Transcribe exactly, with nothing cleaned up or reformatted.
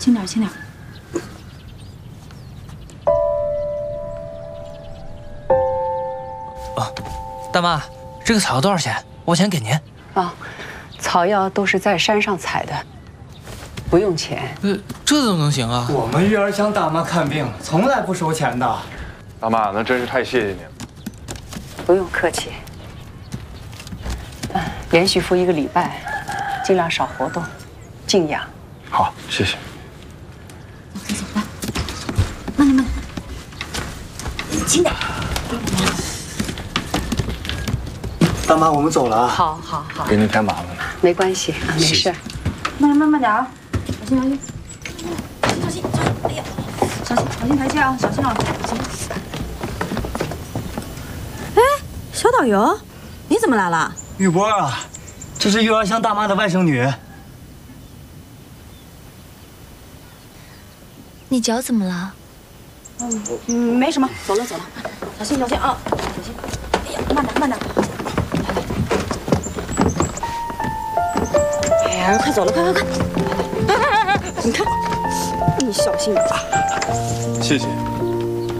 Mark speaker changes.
Speaker 1: 轻点，轻点。
Speaker 2: 哦，大妈，这个草药多少钱？我先给您。
Speaker 3: 啊，草药都是在山上采的，不用钱。
Speaker 2: 呃，这怎么能行啊？
Speaker 4: 我们玉儿乡大妈看病从来不收钱的。
Speaker 5: 大妈，那真是太谢谢您了。
Speaker 3: 不用客气。嗯，连续服一个礼拜，尽量少活动，静养。
Speaker 5: 好，谢谢。
Speaker 1: 走走，来，慢点慢点，轻点。
Speaker 4: 大妈，我们走了啊。
Speaker 3: 好，好，好。
Speaker 5: 给您添麻烦了。
Speaker 3: 没关系啊，没事。
Speaker 1: 慢点慢慢点啊，小心小心，小心小心，哎呀，小心小心台阶啊，小心啊，小心。哎，小导游，你怎么来了？
Speaker 4: 玉波啊，这是玉儿乡大妈的外甥女。
Speaker 6: 你脚怎么了？
Speaker 1: 嗯嗯，没什么，走了走了，小心小心啊，小心。哎呀，慢点慢点。哎呀，快走了，快快快！哎哎哎哎，你看，你小心点。
Speaker 5: 谢谢。